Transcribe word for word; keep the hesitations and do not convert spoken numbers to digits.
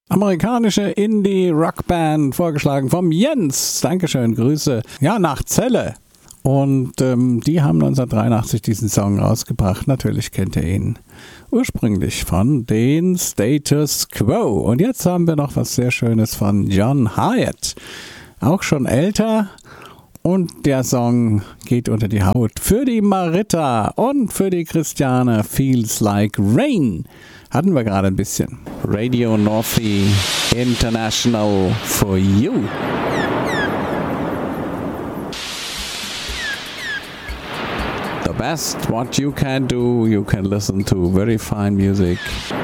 Amerikanische Indie-Rockband, vorgeschlagen vom Jens. Dankeschön, Grüße. Ja, nach Celle. Und ähm, die haben neunzehnhundertdreiundachtzig diesen Song rausgebracht. Natürlich kennt ihr ihn ursprünglich von den Status Quo. Und jetzt haben wir noch was sehr Schönes von John Hyatt. Auch schon älter. Und der Song geht unter die Haut für die Marita und für die Christiane. Feels Like Rain. Hatten wir gerade ein bisschen. Radio Northy International for you. The best what you can do, you can listen to very fine music